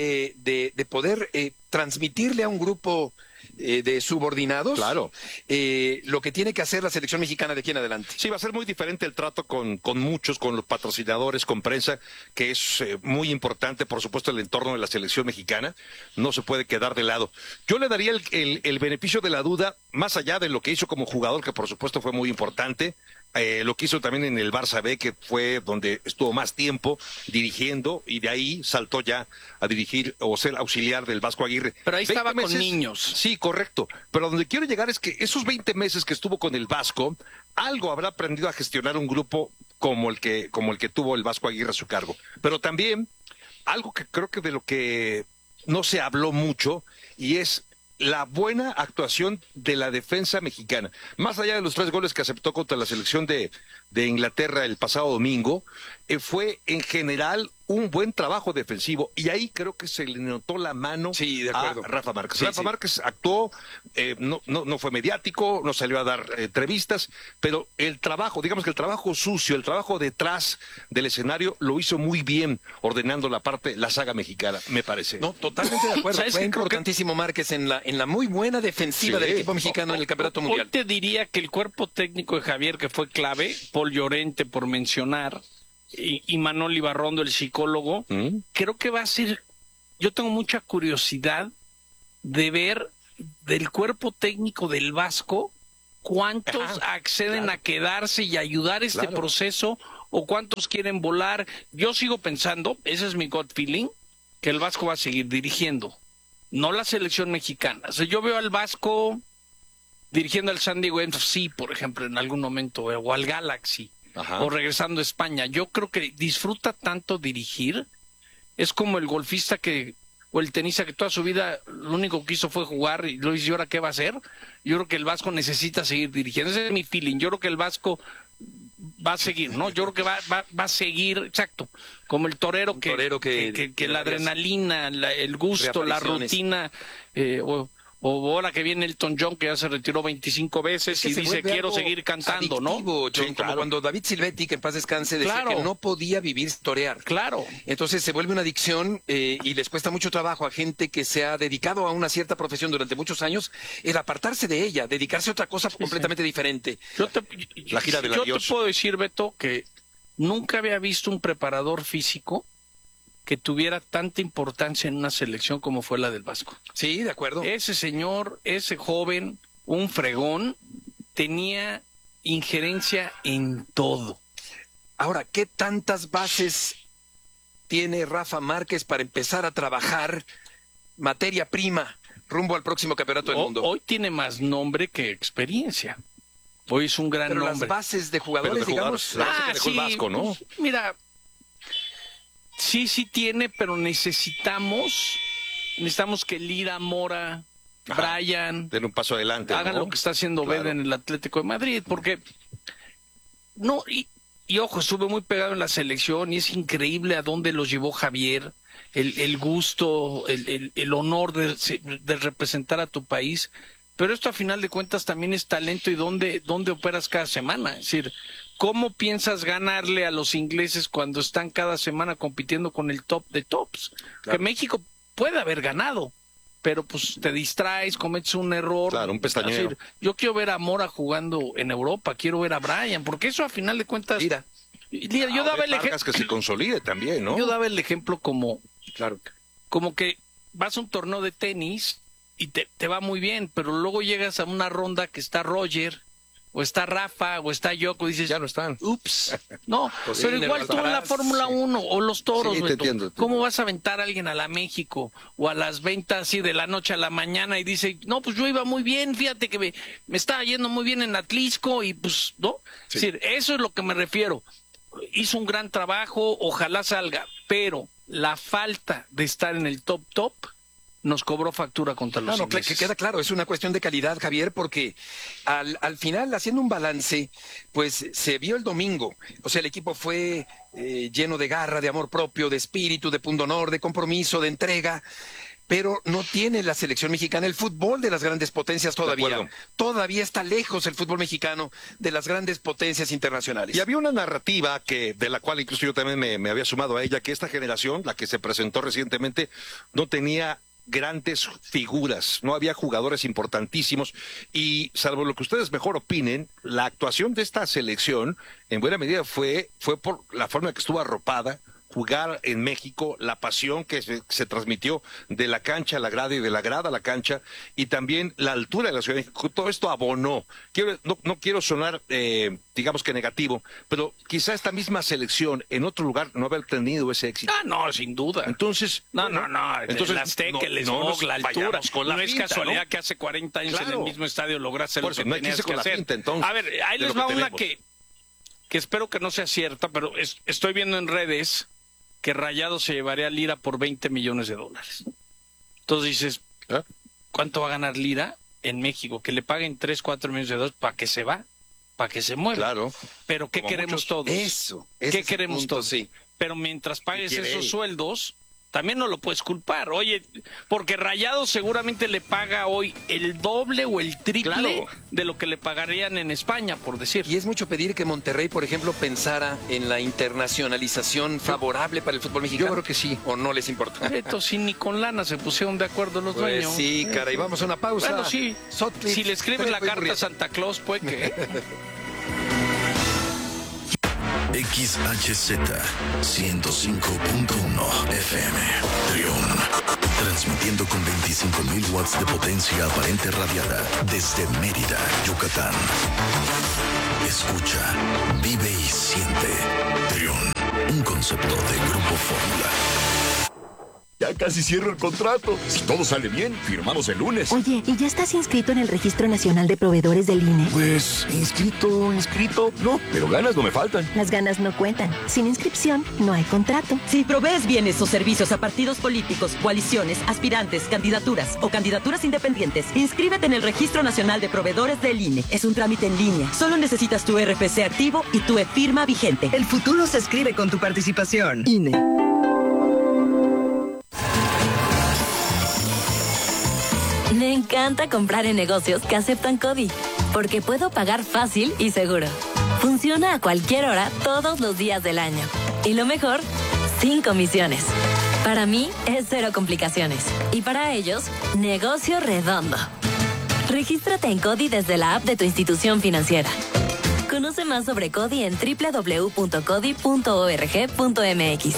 de poder transmitirle a un grupo de subordinados, claro, lo que tiene que hacer la selección mexicana de aquí en adelante. Sí, va a ser muy diferente el trato con muchos, con los patrocinadores, con prensa, que es muy importante, por supuesto, el entorno de la selección mexicana, no se puede quedar de lado. Yo le daría el beneficio de la duda, más allá de lo que hizo como jugador, que por supuesto fue muy importante, lo que hizo también en el Barça B, que fue donde estuvo más tiempo dirigiendo, y de ahí saltó ya a dirigir o ser auxiliar del Vasco Aguirre. Pero ahí estaba con niños. Sí, correcto. Pero donde quiero llegar es que esos 20 meses que estuvo con el Vasco, algo habrá aprendido a gestionar un grupo como el que tuvo el Vasco Aguirre a su cargo. Pero también, algo que creo que de lo que no se habló mucho, y es la buena actuación de la defensa mexicana. Más allá de los 3 goles que aceptó contra la selección de Inglaterra el pasado domingo, fue en general un buen trabajo defensivo, y ahí creo que se le notó la mano a Rafa Márquez. Rafa Márquez actuó, no fue mediático, no salió a dar entrevistas, pero el trabajo, digamos que el trabajo sucio, el trabajo detrás del escenario lo hizo muy bien, ordenando la saga mexicana, me parece. No, totalmente de acuerdo. Fue importantísimo Márquez en la muy buena defensiva del equipo mexicano en el Campeonato Mundial. Hoy te diría que el cuerpo técnico de Javier, que fue clave, Paul Llorente por mencionar, y Manolo Ibarrondo, el psicólogo, creo que va a ser, yo tengo mucha curiosidad de ver del cuerpo técnico del Vasco cuántos acceden a quedarse y ayudar este proceso, o cuántos quieren volar. Yo sigo pensando, ese es mi gut feeling, que el Vasco va a seguir dirigiendo, no la selección mexicana. O sea, yo veo al Vasco dirigiendo al San Diego FC, por ejemplo, en algún momento, o al Galaxy. O regresando a España. Yo creo que disfruta tanto dirigir. Es como el golfista o el tenista que toda su vida lo único que hizo fue jugar, y lo hizo, ¿y ahora qué va a hacer? Yo creo que el Vasco necesita seguir dirigiendo. Ese es mi feeling. Yo creo que el Vasco va a seguir, ¿no? Yo creo que va a seguir, exacto, como el torero que la adrenalina, el gusto, la rutina, o ahora que viene Elton John, que ya se retiró 25 veces y dice, quiero seguir cantando, ¿no? John, como cuando David Silvetti, que en paz descanse, decía que no podía vivir torear. Claro. Entonces se vuelve una adicción, y les cuesta mucho trabajo a gente que se ha dedicado a una cierta profesión durante muchos años, el apartarse de ella, dedicarse a otra cosa completamente diferente. La gira del adiós. Yo te puedo decir, Beto, que nunca había visto un preparador físico que tuviera tanta importancia en una selección como fue la del Vasco. Sí, de acuerdo. Ese señor, ese joven, un fregón, tenía injerencia en todo. Ahora, ¿qué tantas bases tiene Rafa Márquez para empezar a trabajar materia prima rumbo al próximo Campeonato del Mundo? Hoy tiene más nombre que experiencia. Hoy es un gran nombre. Las bases de jugadores, digamos... el Vasco, ¿no? Pues, mira... Sí tiene, pero necesitamos que Lira, Mora, Brian den un paso adelante, hagan lo que está haciendo Vela en el Atlético de Madrid, porque no, y ojo, estuve muy pegado en la selección y es increíble a dónde los llevó Javier, el gusto, el honor de representar a tu país. Pero esto a final de cuentas también es talento y dónde operas cada semana. Es decir, ¿cómo piensas ganarle a los ingleses cuando están cada semana compitiendo con el top de tops? Claro. Que México puede haber ganado, pero pues te distraes, cometes un error. Claro, un pestañeo. Es decir, yo quiero ver a Mora jugando en Europa, quiero ver a Brian, porque eso a final de cuentas... Mira, yo daba el ejemplo... que se consolide también, ¿no? Yo daba el ejemplo como que vas a un torneo de tenis... y te va muy bien, pero luego llegas a una ronda que está Roger, o está Rafa, o está Yoko, y dices, ya no están. Ups, no, pues pero igual tú en la Fórmula 1, o los toros, sí, entiendo. ¿Cómo vas a aventar a alguien a la México, o a las ventas así de la noche a la mañana, y dice, no, pues yo iba muy bien, fíjate que me estaba yendo muy bien en Atlisco, y pues, ¿no? Sí. Es decir, eso es lo que me refiero. Hizo un gran trabajo, ojalá salga, pero la falta de estar en el top, nos cobró factura contra los ingleses. Que queda claro, es una cuestión de calidad, Javier, porque al final, haciendo un balance, pues se vio el domingo. O sea, el equipo fue lleno de garra, de amor propio, de espíritu, de pundonor, de compromiso, de entrega, pero no tiene la selección mexicana el fútbol de las grandes potencias todavía. Todavía está lejos el fútbol mexicano de las grandes potencias internacionales. Y había una narrativa de la cual incluso yo también me había sumado a ella, que esta generación, la que se presentó recientemente, no tenía grandes figuras, no había jugadores importantísimos, y salvo lo que ustedes mejor opinen, la actuación de esta selección en buena medida fue por la forma en que estuvo arropada, jugar en México, la pasión que se transmitió de la cancha a la grada y de la grada a la cancha, y también la altura de la Ciudad de México. Todo esto abonó. No quiero sonar, digamos que negativo, pero quizá esta misma selección en otro lugar no haber tenido ese éxito. No, sin duda. Entonces, no. Entonces, el Azteca, el Smog, la altura. No es casualidad que hace 40 años en el mismo estadio lograste lo que tenías que hacer. Entonces, a ver, ahí les va una que espero que no sea cierta, pero estoy viendo en redes que Rayados se llevaría a Lira por $20 millones. Entonces dices, ¿cuánto va a ganar Lira en México? Que le paguen 3-4 millones de dólares para que se va, para que se mueva. Claro. Pero ¿qué queremos todos? Eso. ¿Qué queremos todos? Sí. pero mientras pagues esos sueldos, también no lo puedes culpar. Oye, porque Rayados seguramente le paga hoy el doble o el triple de lo que le pagarían en España, por decir. Y es mucho pedir que Monterrey, por ejemplo, pensara en la internacionalización favorable para el fútbol mexicano. Yo creo que sí. ¿O no les importa? Esto sí, ni con lana se pusieron de acuerdo los dueños. Sí, caray, vamos a una pausa. Bueno, sí, si le escriben la carta a Santa Claus, pues que... XHZ 105.1 FM Trión, transmitiendo con 25.000 watts de potencia aparente radiada desde Mérida, Yucatán. Escucha, vive y siente Trión, un concepto de Grupo Fórmula. Ya casi cierro el contrato. Si todo sale bien, firmamos el lunes. Oye, ¿y ya estás inscrito en el Registro Nacional de Proveedores del INE? Pues, inscrito. No, pero ganas no me faltan. Las ganas no cuentan. Sin inscripción, no hay contrato. Si provees bienes o servicios a partidos políticos, coaliciones, aspirantes, candidaturas o candidaturas independientes, inscríbete en el Registro Nacional de Proveedores del INE. Es un trámite en línea. Solo necesitas tu RFC activo y tu e-firma vigente. El futuro se escribe con tu participación. INE. Me encanta comprar en negocios que aceptan CODI, porque puedo pagar fácil y seguro. Funciona a cualquier hora, todos los días del año. Y lo mejor, sin comisiones. Para mí es cero complicaciones. Y para ellos, negocio redondo. Regístrate en CODI desde la app de tu institución financiera. Conoce más sobre CODI en www.codi.org.mx.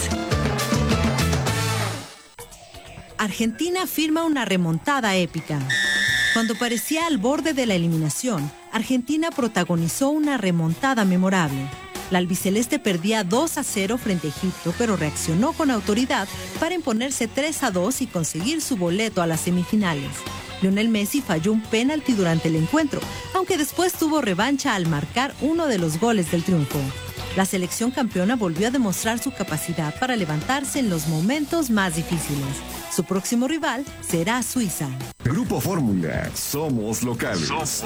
Argentina firma una remontada épica. Cuando parecía al borde de la eliminación, Argentina protagonizó una remontada memorable. La albiceleste perdía 2-0 frente a Egipto, pero reaccionó con autoridad para imponerse 3-2 y conseguir su boleto a las semifinales. Lionel Messi falló un penalti durante el encuentro, aunque después tuvo revancha al marcar uno de los goles del triunfo. La selección campeona volvió a demostrar su capacidad para levantarse en los momentos más difíciles. Su próximo rival será Suiza. Grupo Fórmula, somos locales.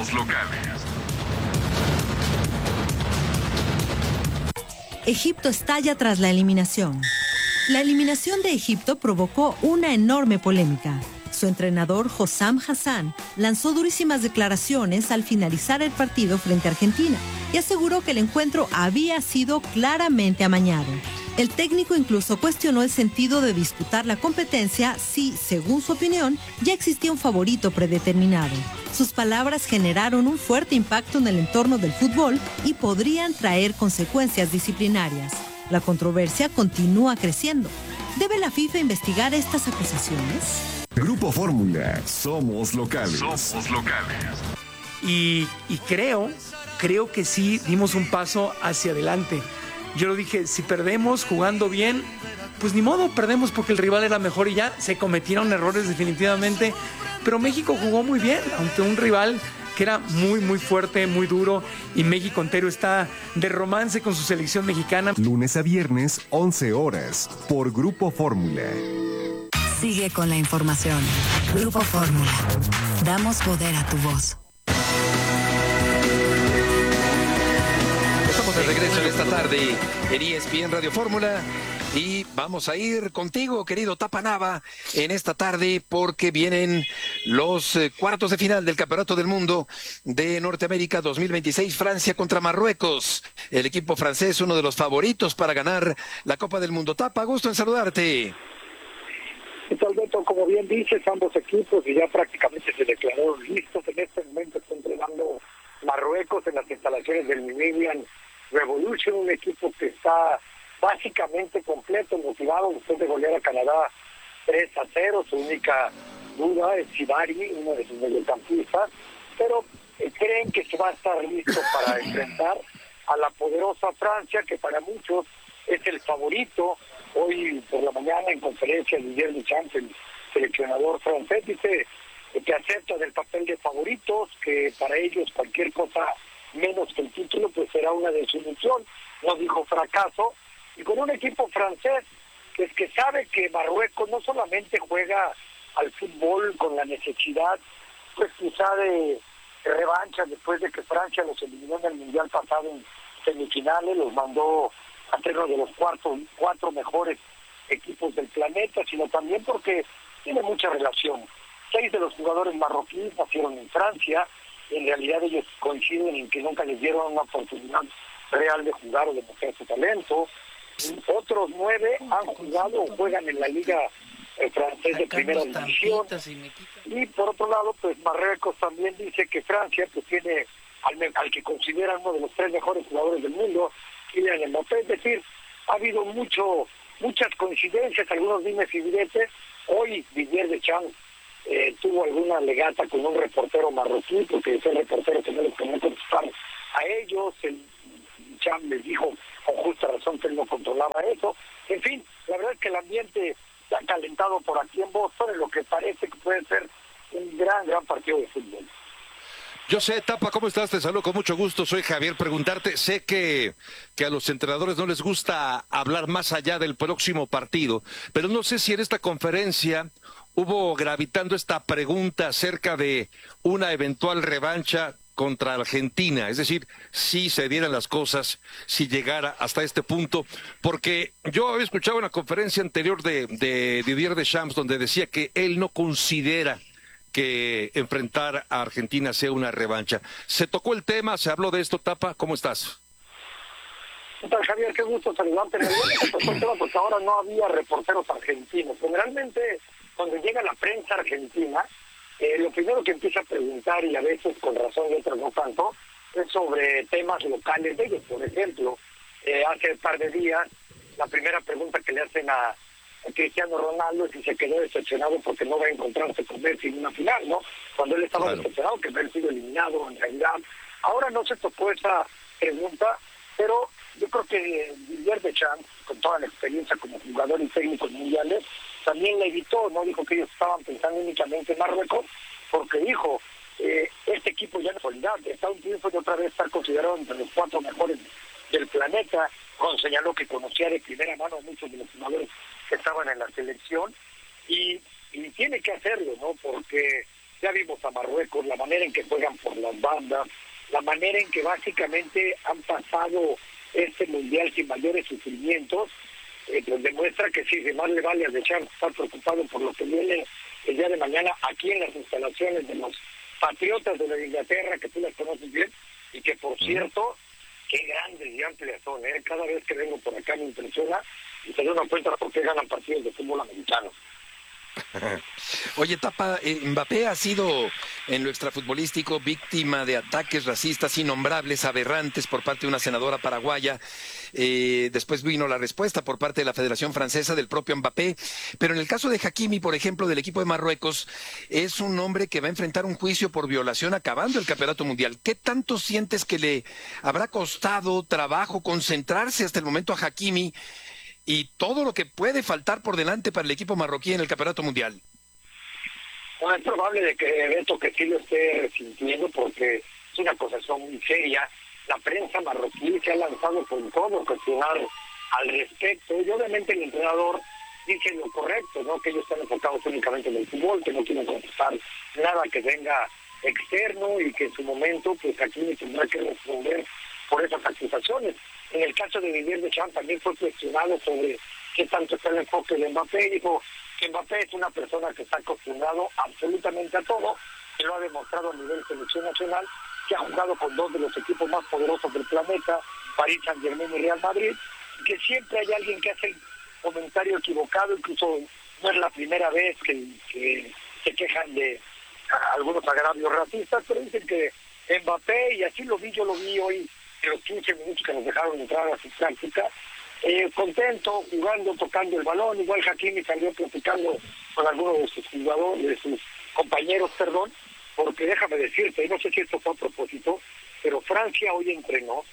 Egipto estalla tras la eliminación. La eliminación de Egipto provocó una enorme polémica. Su entrenador, Hossam Hassan, lanzó durísimas declaraciones al finalizar el partido frente a Argentina y aseguró que el encuentro había sido claramente amañado. El técnico incluso cuestionó el sentido de disputar la competencia si, según su opinión, ya existía un favorito predeterminado. Sus palabras generaron un fuerte impacto en el entorno del fútbol y podrían traer consecuencias disciplinarias. La controversia continúa creciendo. ¿Debe la FIFA investigar estas acusaciones? Grupo Fórmula, somos locales. Y creo que sí dimos un paso hacia adelante. Yo lo dije, si perdemos jugando bien, pues ni modo, perdemos porque el rival era mejor y ya se cometieron errores definitivamente. Pero México jugó muy bien ante un rival que era muy, muy fuerte, muy duro, y México entero está de romance con su selección mexicana. Lunes a viernes, 11 horas, por Grupo Fórmula. Sigue con la información. Grupo Fórmula. Damos poder a tu voz. Estamos de regreso en esta tarde en ESPN Radio Fórmula y vamos a ir contigo, querido Tapanaba, en esta tarde porque vienen los cuartos de final del Campeonato del Mundo de Norteamérica 2026, Francia contra Marruecos. El equipo francés, uno de los favoritos para ganar la Copa del Mundo. Tapa, gusto en saludarte. Alberto, como bien dices, ambos equipos ya prácticamente se declararon listos. En este momento está entrenando Marruecos en las instalaciones del Nigerian Revolution, un equipo que está básicamente completo, motivado después de golear a Canadá 3-0. Su única duda es Sibari, uno de sus mediocampistas, pero creen que se va a estar listo para enfrentar a la poderosa Francia, que para muchos es el favorito. Hoy por la mañana en conferencia Didier Deschamps, el seleccionador francés, dice que acepta del papel de favoritos, que para ellos cualquier cosa menos que el título pues será una desilusión, no dijo fracaso, y con un equipo francés que sabe que Marruecos no solamente juega al fútbol con la necesidad pues quizá de revancha después de que Francia los eliminó en el Mundial pasado en semifinales, los mandó a ser uno de los cuatro mejores equipos del planeta, sino también porque tiene mucha relación. 6 de los jugadores marroquíes nacieron en Francia, en realidad ellos coinciden en que nunca les dieron una oportunidad real de jugar o de mostrar su talento. Otros 9 han jugado o juegan en la liga francés de primera división. Y por otro lado, pues Marruecos también dice que Francia pues tiene al que consideran uno de los 3 mejores jugadores del mundo, Kylian Mbappé. Es decir, ha habido muchas coincidencias, algunos dimes y diretes. Hoy Didier Deschamps tuvo alguna legata con un reportero marroquí, porque ese reportero que no les quería contestar a ellos. El Deschamps les dijo con justa razón que él no controlaba eso. En fin, la verdad es que el ambiente se ha calentado por aquí en Boston, en lo que parece que puede ser un gran partido de fútbol. Yo sé, Tapa, ¿cómo estás? Te saludo con mucho gusto, soy Javier. Preguntarte, sé que a los entrenadores no les gusta hablar más allá del próximo partido, pero no sé si en esta conferencia hubo gravitando esta pregunta acerca de una eventual revancha contra Argentina, es decir, si se dieran las cosas, si llegara hasta este punto, porque yo había escuchado una conferencia anterior de Didier Deschamps donde decía que él no considera que enfrentar a Argentina sea una revancha. ¿Se tocó el tema? ¿Se habló de esto, Tapa? ¿Cómo estás? ¿Qué tal, Javier? Qué gusto saludarte. Se tocó el tema porque ahora no había reporteros argentinos. Generalmente, cuando llega la prensa argentina, lo primero que empieza a preguntar, y a veces con razón y otras no tanto, es sobre temas locales de ellos. Por ejemplo, hace un par de días, la primera pregunta que le hacen a Cristiano Ronaldo es si se quedó decepcionado porque no va a encontrarse con Messi en una final, ¿no? Cuando él estaba decepcionado que haber sido eliminado en realidad. Ahora no se tocó esa pregunta, pero yo creo que Didier Deschamps, con toda la experiencia como jugador y técnicos mundiales, también le evitó, no dijo que ellos estaban pensando únicamente en Marruecos, porque dijo, este equipo ya en actualidad está un triunfo de otra vez estar considerado entre los 4 mejores del planeta. Señaló que conocía de primera mano a muchos de los jugadores que estaban en la selección y tiene que hacerlo, ¿no? Porque ya vimos a Marruecos, la manera en que juegan por las bandas, la manera en que básicamente han pasado este mundial sin mayores sufrimientos, pues demuestra que sí, de más le vale a Deschamps estar preocupado por lo que viene el día de mañana aquí en las instalaciones de los Patriotas de la Inglaterra, que tú las conoces bien, y que por cierto, qué grandes y amplias son, cada vez que vengo por acá me impresiona y se da una cuenta por qué ganan partidos de fútbol americano. Oye, Tapa, Mbappé ha sido en lo extrafutbolístico víctima de ataques racistas innombrables, aberrantes por parte de una senadora paraguaya. Después vino la respuesta por parte de la Federación Francesa del propio Mbappé. Pero en el caso de Hakimi, por ejemplo, del equipo de Marruecos, es un hombre que va a enfrentar un juicio por violación acabando el Campeonato Mundial. ¿Qué tanto sientes que le habrá costado trabajo concentrarse hasta el momento a Hakimi y todo lo que puede faltar por delante para el equipo marroquí en el Campeonato Mundial? Bueno, es probable de que Beto que sí lo esté sintiendo porque es una acusación muy seria. La prensa marroquí se ha lanzado con todo a cuestionar al respecto y obviamente el entrenador dice lo correcto, ¿no? Que ellos están enfocados únicamente en el fútbol, que no quieren contestar nada que venga externo y que en su momento pues aquí tendrá que responder por esas acusaciones. En el caso de Didier Deschamps también fue cuestionado sobre qué tanto está el enfoque de Mbappé. Dijo que Mbappé es una persona que está acostumbrado absolutamente a todo, que lo ha demostrado a nivel selección nacional, que ha jugado con 2 de los equipos más poderosos del planeta, París Saint-Germain y Real Madrid, y que siempre hay alguien que hace el comentario equivocado, incluso no es la primera vez que se quejan de algunos agravios racistas, pero dicen que Mbappé, y así yo lo vi hoy, en los 15 minutos que nos dejaron entrar a su práctica, contento, jugando, tocando el balón. Igual Hakimi salió platicando con algunos de sus jugadores, de sus compañeros, porque déjame decirte, no sé si esto fue a propósito, pero Francia hoy entrenó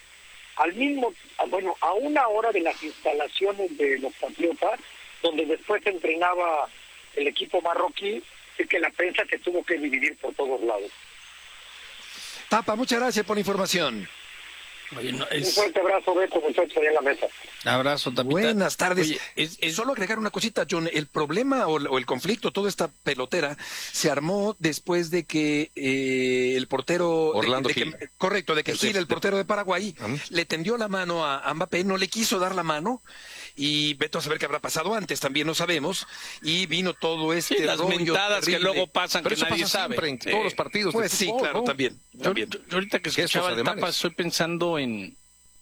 a una hora de las instalaciones de los Patriotas, donde después entrenaba el equipo marroquí, y que la prensa se tuvo que dividir por todos lados. Tapa, muchas gracias por la información. Oye, no, Un fuerte abrazo, Beto, muchachos, ahí en la mesa. Abrazo, Tapita. Buenas tardes. Oye, Solo agregar una cosita, John. El problema o el conflicto, toda esta pelotera, se armó después de que el portero... Orlando Gil. Correcto, de que Gil, el portero de Paraguay, le tendió la mano a Mbappé, no le quiso dar la mano. Y Beto a saber qué habrá pasado antes, también no sabemos. Y vino todo este las rollo mentadas terrible. que luego pasan, Pero que eso nadie pasa sabe. siempre en todos los partidos. Pues de sí, fútbol, claro, ¿no? también. Yo ahorita que escuchaba el Tapa, estoy pensando en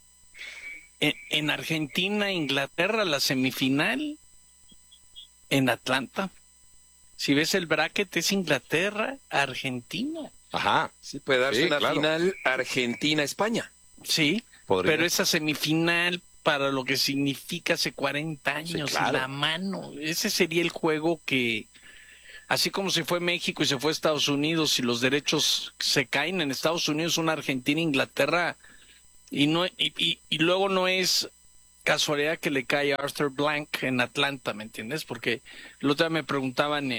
Argentina, Inglaterra, la semifinal en Atlanta. Si ves el bracket, es Inglaterra, Argentina. Ajá. Sí, puede darse una claro. final Argentina-España. Sí, Podría. pero esa semifinal, para lo que significa hace 40 años, Sí, claro. la mano, ese sería el juego que, así como se fue México y se fue Estados Unidos y los derechos se caen en Estados Unidos, una Argentina, Inglaterra, y luego no es casualidad que le cae a Arthur Blank en Atlanta, ¿me entiendes? Porque el otro día me preguntaban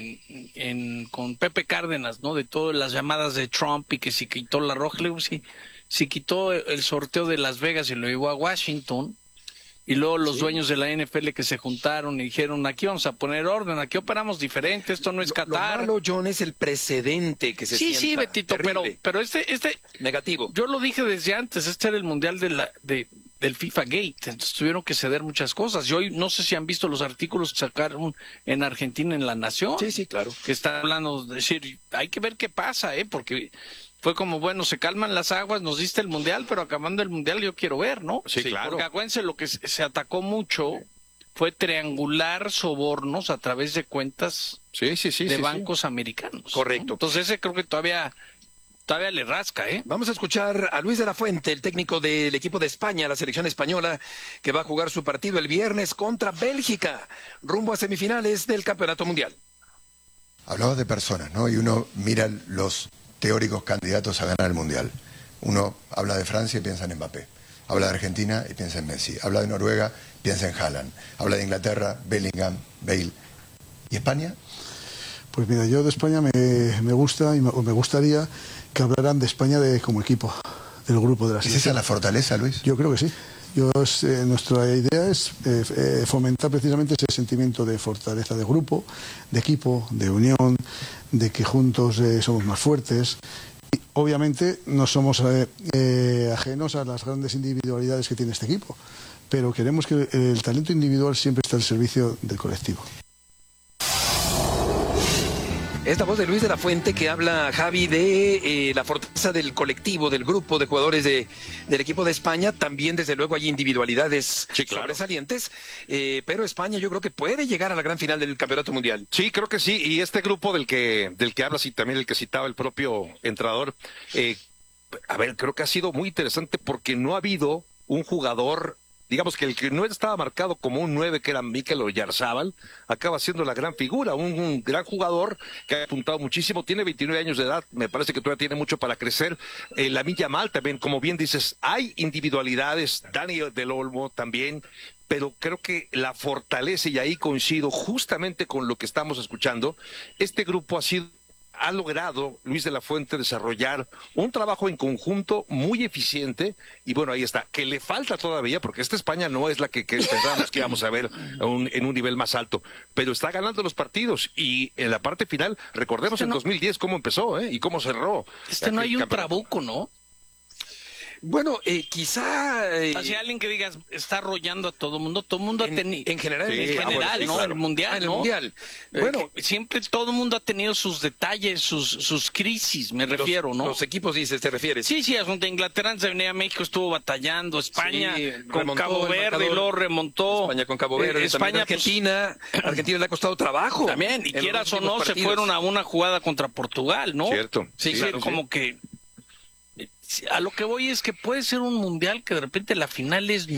con Pepe Cárdenas, ¿no? De todas las llamadas de Trump y que si quitó la roja, le digo, sí, si quitó el sorteo de Las Vegas y lo llevó a Washington, y luego los dueños de la NFL que se juntaron y dijeron, aquí vamos a poner orden, aquí operamos diferente, esto no es Qatar. Lo malo, John, es el precedente que se sienta. Sí, Betito, pero este negativo. Yo lo dije desde antes, este era el mundial del FIFA Gate, entonces tuvieron que ceder muchas cosas. Yo no sé si han visto los artículos que sacaron en Argentina en La Nación. Sí, claro. Que están hablando de decir, hay que ver qué pasa, porque fue como, bueno, se calman las aguas, nos diste el mundial, pero acabando el mundial yo quiero ver, ¿no? Sí, claro. Porque acuérdense, lo que se atacó mucho fue triangular sobornos a través de cuentas de bancos americanos. Correcto. ¿no? Entonces ese creo que todavía le rasca, ¿eh? Vamos a escuchar a Luis de la Fuente, el técnico del equipo de España, la selección española, que va a jugar su partido el viernes contra Bélgica, rumbo a semifinales del Campeonato Mundial. Hablaba de personas, ¿no? Y uno mira los teóricos candidatos a ganar el Mundial. Uno habla de Francia y piensa en Mbappé. Habla de Argentina y piensa en Messi. Habla de Noruega, piensa en Haaland. Habla de Inglaterra, Bellingham, Bale. ¿Y España? Pues mira, yo de España me gusta y me gustaría que hablaran de España como equipo, del grupo de la selección. ¿Es esa la fortaleza, Luis? Yo creo que sí. Nuestra idea es fomentar precisamente ese sentimiento de fortaleza de grupo, de equipo, de unión, de que juntos somos más fuertes. Y obviamente no somos ajenos a las grandes individualidades que tiene este equipo, pero queremos que el talento individual siempre esté al servicio del colectivo. Es la voz de Luis de la Fuente que habla, Javi, de la fortaleza del colectivo, del grupo de jugadores del equipo de España. También, desde luego, hay individualidades sobresalientes, pero España yo creo que puede llegar a la gran final del Campeonato Mundial. Sí, creo que sí, y este grupo del que hablas y también el que citaba el propio entrenador, creo que ha sido muy interesante porque no ha habido un jugador, digamos que el que no estaba marcado como un 9, que era Mikel Oyarzabal, acaba siendo la gran figura, un gran jugador que ha apuntado muchísimo, tiene 29 años de edad, me parece que todavía tiene mucho para crecer. Lamine Yamal también, como bien dices, hay individualidades, Dani del Olmo también, pero creo que la fortaleza, y ahí coincido justamente con lo que estamos escuchando, este grupo ha logrado, Luis de la Fuente, desarrollar un trabajo en conjunto muy eficiente, y bueno, ahí está, que le falta todavía, porque esta España no es la que pensábamos que íbamos a ver en un nivel más alto, pero está ganando los partidos, y en la parte final, recordemos en 2010 cómo empezó, y cómo cerró. No hay un trabuco, ¿no? Bueno, quizá... Así alguien que digas, está arrollando a todo el mundo ha tenido... En general, sí, ¿no? Claro. El Mundial, el ¿no? Mundial. Bueno, siempre todo el mundo ha tenido sus detalles, sus crisis, me refiero, ¿no? Los equipos, dices, ¿te refieres? Sí, asunto de Inglaterra antes de venir a México estuvo batallando, España con remontó Cabo Verde y luego remontó. España con Cabo Verde, España, Argentina le ha costado trabajo. También, y quieras o no, se fueron a una jugada contra Portugal, ¿no? Cierto. Sí, claro, como que... A lo que voy es que puede ser un mundial que de repente la final es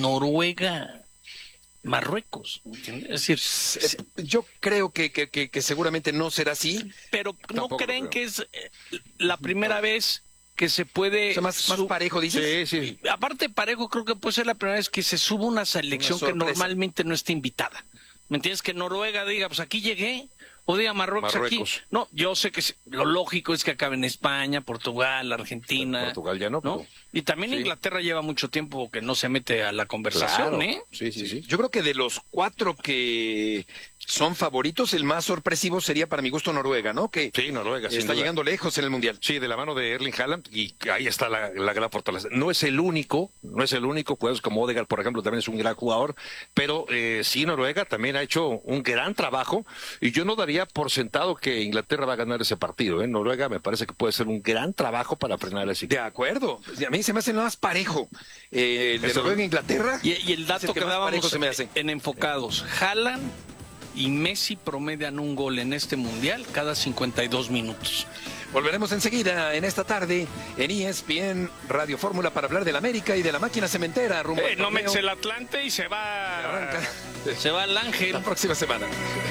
Noruega-Marruecos. Es decir, yo creo que seguramente no será así. Pero ¿no creen que es la primera vez que se puede... más parejo, dices. Sí. Aparte parejo, creo que puede ser la primera vez que se suba una selección que normalmente no está invitada. ¿Me entiendes? Que Noruega diga, pues aquí llegué. Podía Marruecos aquí. No, yo sé que lo lógico es que acabe en España, Portugal, Argentina. Portugal ya no. ¿no? Y también Inglaterra lleva mucho tiempo que no se mete a la conversación, claro. ¿eh? Sí. Yo creo que de los 4 que son favoritos, el más sorpresivo sería para mi gusto Noruega, ¿no? Que sí, Noruega está llegando lejos en el Mundial. Sí, de la mano de Erling Haaland, y ahí está la gran fortaleza. No es el único, jugadores como Odegaard, por ejemplo, también es un gran jugador, pero sí, Noruega también ha hecho un gran trabajo, y yo no daría por sentado que Inglaterra va a ganar ese partido, ¿eh? Noruega me parece que puede ser un gran trabajo para frenar ese equipo. De acuerdo, a mí se me hace más parejo de Noruega e Inglaterra. Y el dato que dábamos se me hace. en Enfocados, Haaland y Messi promedian un gol en este Mundial cada 52 minutos. Volveremos enseguida en esta tarde en ESPN Radio Fórmula para hablar del América y de la máquina cementera. Rumbo al no torneo. metes el Atlante y se va al Ángel. La próxima semana.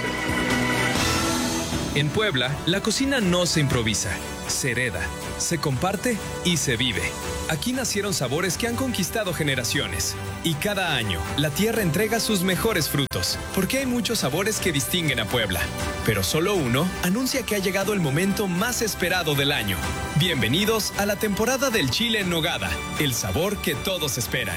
En Puebla, la cocina no se improvisa, se hereda, se comparte y se vive. Aquí nacieron sabores que han conquistado generaciones. Y cada año, la tierra entrega sus mejores frutos, porque hay muchos sabores que distinguen a Puebla. Pero solo uno anuncia que ha llegado el momento más esperado del año. Bienvenidos a la temporada del chile en nogada, el sabor que todos esperan.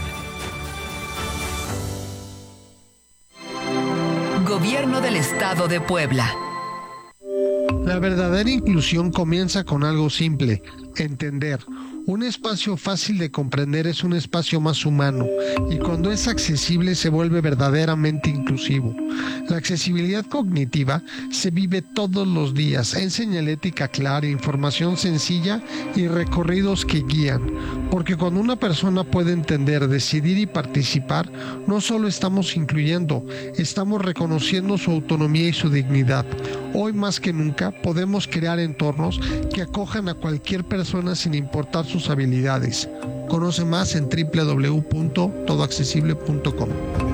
Gobierno del Estado de Puebla. La verdadera inclusión comienza con algo simple: entender. Un espacio fácil de comprender es un espacio más humano, y cuando es accesible se vuelve verdaderamente inclusivo. La accesibilidad cognitiva se vive todos los días en señalética clara, información sencilla y recorridos que guían. Porque cuando una persona puede entender, decidir y participar, no solo estamos incluyendo, estamos reconociendo su autonomía y su dignidad. Hoy más que nunca podemos crear entornos que acojan a cualquier persona sin importar sus habilidades. Conoce más en www.todoaccesible.com.